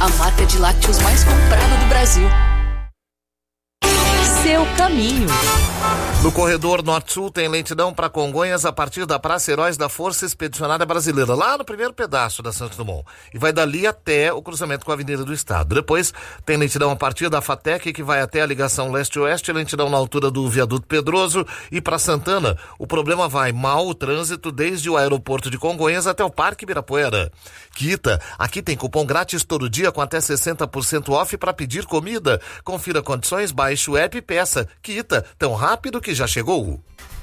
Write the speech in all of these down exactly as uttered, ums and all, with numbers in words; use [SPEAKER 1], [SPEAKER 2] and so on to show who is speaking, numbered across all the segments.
[SPEAKER 1] a marca de lácteos mais comprada do Brasil. Seu caminho.
[SPEAKER 2] No corredor Norte-Sul tem lentidão para Congonhas a partir da Praça Heróis da Força Expedicionária Brasileira, lá no primeiro pedaço da Santos Dumont. E vai dali até o cruzamento com a Avenida do Estado. Depois tem lentidão a partir da FATEC, que vai até a ligação leste-oeste, lentidão na altura do Viaduto Pedroso. E para Santana, o problema vai mal o trânsito desde o aeroporto de Congonhas até o Parque Ibirapuera. Quita, aqui tem cupom grátis todo dia com até sessenta por cento off para pedir comida. Confira condições, baixe o app e peça. Quita, tão rápido que já chegou.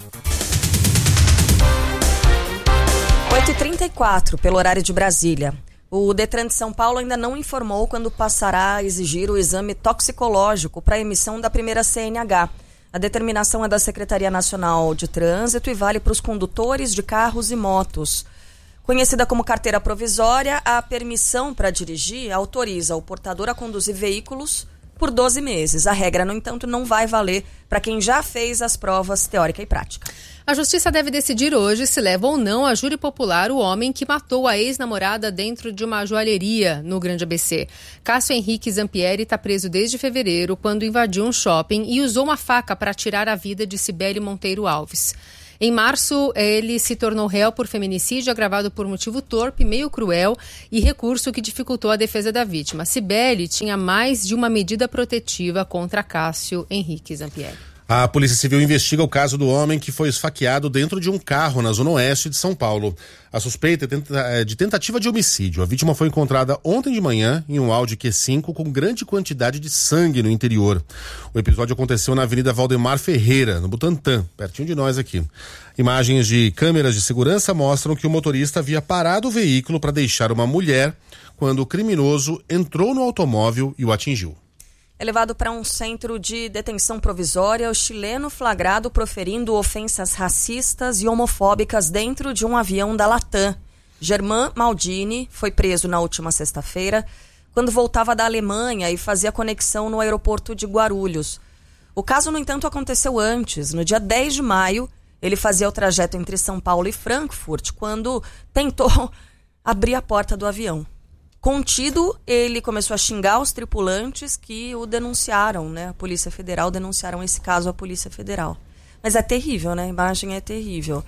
[SPEAKER 3] oito e trinta e quatro, pelo horário de Brasília. O Detran de São Paulo ainda não informou quando passará a exigir o exame toxicológico para a emissão da primeira C N H. A determinação é da Secretaria Nacional de Trânsito e vale para os condutores de carros e motos. Conhecida como carteira provisória, a permissão para dirigir autoriza o portador a conduzir veículos por doze meses. A regra, no entanto, não vai valer para quem já fez as provas teórica e prática.
[SPEAKER 4] A Justiça deve decidir hoje se leva ou não a júri popular o homem que matou a ex-namorada dentro de uma joalheria no Grande A B C. Cássio Henrique Zampieri está preso desde fevereiro, quando invadiu um shopping e usou uma faca para tirar a vida de Cibele Monteiro Alves. Em março, ele se tornou réu por feminicídio agravado por motivo torpe, meio cruel e recurso que dificultou a defesa da vítima. Cibele tinha mais de uma medida protetiva contra Cássio Henrique Zampieri.
[SPEAKER 5] A Polícia Civil investiga o caso do homem que foi esfaqueado dentro de um carro na zona oeste de São Paulo. A suspeita é de tentativa de homicídio. A vítima foi encontrada ontem de manhã em um Audi Q cinco com grande quantidade de sangue no interior. O episódio aconteceu na Avenida Valdemar Ferreira, no Butantã, pertinho de nós aqui. Imagens de câmeras de segurança mostram que o motorista havia parado o veículo para deixar uma mulher quando o criminoso entrou no automóvel e o atingiu.
[SPEAKER 3] É levado para um centro de detenção provisória o chileno flagrado proferindo ofensas racistas e homofóbicas dentro de um avião da Latam. Germán Maldini foi preso na última sexta-feira, quando voltava da Alemanha e fazia conexão no aeroporto de Guarulhos. O caso, no entanto, aconteceu antes. No dia dez de maio, ele fazia o trajeto entre São Paulo e Frankfurt, quando tentou abrir a porta do avião. Contido, ele começou a xingar os tripulantes que o denunciaram, né? A Polícia Federal denunciaram esse caso à Polícia Federal. Mas é terrível, né? A imagem é terrível.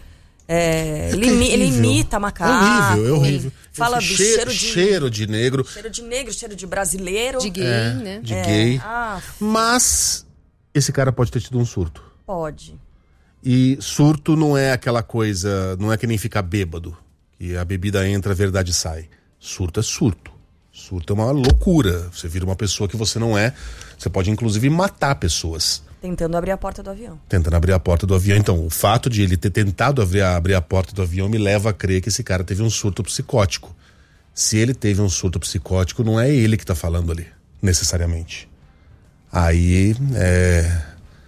[SPEAKER 3] É,
[SPEAKER 5] é
[SPEAKER 3] ele,
[SPEAKER 5] terrível.
[SPEAKER 3] ele imita macaco.
[SPEAKER 5] É horrível, é horrível.
[SPEAKER 3] Fala
[SPEAKER 5] Esse
[SPEAKER 3] do
[SPEAKER 5] cheiro,
[SPEAKER 3] cheiro de...
[SPEAKER 5] cheiro de negro.
[SPEAKER 3] Cheiro de negro, cheiro de brasileiro.
[SPEAKER 4] De gay,
[SPEAKER 5] é,
[SPEAKER 4] né?
[SPEAKER 5] De
[SPEAKER 3] é,
[SPEAKER 5] gay.
[SPEAKER 3] ah,
[SPEAKER 5] Mas esse cara pode ter tido um surto.
[SPEAKER 3] pode.
[SPEAKER 5] E surto não é aquela coisa, não é que nem ficar bêbado. E a bebida entra, a verdade sai. Surto é surto. Surto é uma loucura. Você vira uma pessoa que você não é. Você pode, inclusive, matar pessoas.
[SPEAKER 3] Tentando abrir a porta do avião.
[SPEAKER 5] Tentando abrir a porta do avião. Então, o fato de ele ter tentado abrir a, abrir a porta do avião me leva a crer que esse cara teve um surto psicótico. Se ele teve um surto psicótico, não é ele que tá falando ali, necessariamente. Aí, é...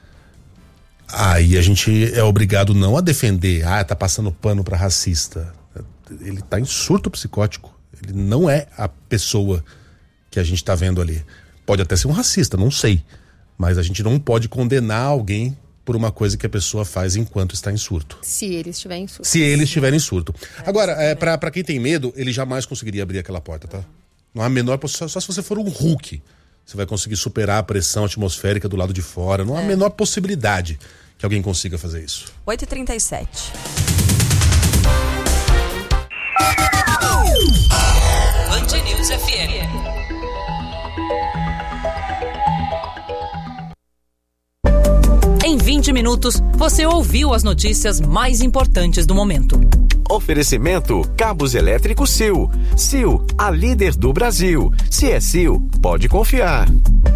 [SPEAKER 5] Aí a gente é obrigado não a defender. Ah, tá passando pano pra racista. Ele tá em surto psicótico. Ele não é a pessoa que a gente tá vendo ali. Pode até ser um racista, não sei. Mas a gente não pode condenar alguém por uma coisa que a pessoa faz enquanto está em surto.
[SPEAKER 4] Se ele estiver em surto.
[SPEAKER 5] Se ele estiver em surto. Agora, é, pra, pra quem tem medo, ele jamais conseguiria abrir aquela porta, tá? Não há a menor possibilidade. Só se você for um Hulk, você vai conseguir superar a pressão atmosférica do lado de fora. Não há a menor possibilidade que alguém consiga fazer isso.
[SPEAKER 3] oito e trinta e sete.
[SPEAKER 1] Band News F M. Em vinte minutos, você ouviu as notícias mais importantes do momento.
[SPEAKER 6] Oferecimento Cabos Elétricos Sil. Sil, a líder do Brasil. Se é Sil, pode confiar.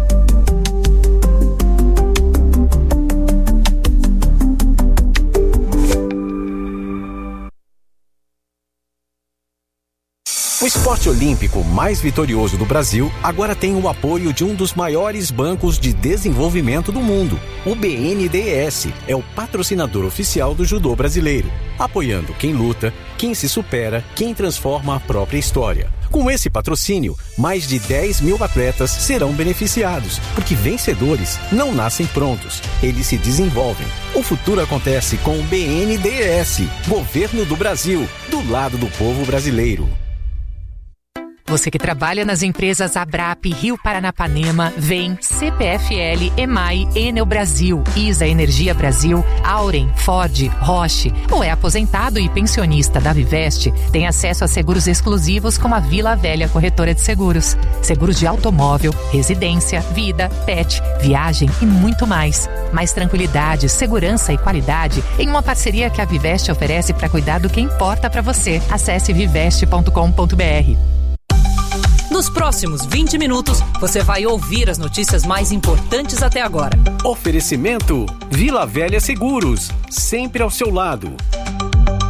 [SPEAKER 6] O esporte olímpico mais vitorioso do Brasil agora tem o apoio de um dos maiores bancos de desenvolvimento do mundo. O B N D E S é o patrocinador oficial do judô brasileiro, apoiando quem luta, quem se supera, quem transforma a própria história. Com esse patrocínio, mais de dez mil atletas serão beneficiados, porque vencedores não nascem prontos, eles se desenvolvem. O futuro acontece com o B N D E S, Governo do Brasil, do lado do povo brasileiro.
[SPEAKER 7] Você que trabalha nas empresas Abrap, Rio Paranapanema, Vem, C P F L, EMAI, Enel Brasil, Isa Energia Brasil, Auren, Ford, Roche, ou é aposentado e pensionista da Viveste, tem acesso a seguros exclusivos com a Vila Velha Corretora de Seguros. Seguros de automóvel, residência, vida, pet, viagem e muito mais. Mais tranquilidade, segurança e qualidade em uma parceria que a Viveste oferece para cuidar do que importa para você. Acesse viveste ponto com ponto b r.
[SPEAKER 1] Nos próximos vinte minutos, você vai ouvir as notícias mais importantes até agora.
[SPEAKER 6] Oferecimento Vila Velha Seguros, sempre ao seu lado.